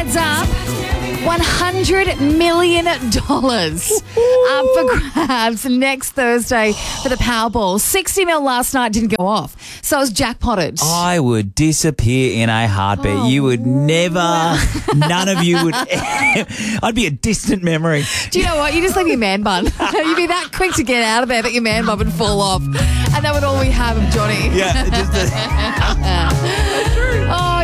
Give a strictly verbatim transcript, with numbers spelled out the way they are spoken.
Heads up. one hundred million dollars up for grabs next Thursday for the Powerball. sixty mil last night didn't go off, so it was jackpotted. I would disappear in a heartbeat. Oh, you would never, none of you would, I'd be a distant memory. Do you know what? You just leave your man bun. You'd be that quick to get out of there that your man bun would fall off. And that would all we have of Johnny. Yeah, just a- Oh,